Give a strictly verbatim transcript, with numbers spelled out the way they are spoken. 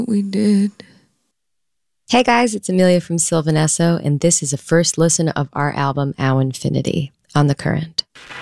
We did. Hey guys, it's Amelia from Sylvanesso, and this is a first listen of our album, Our Infinity, on The Current.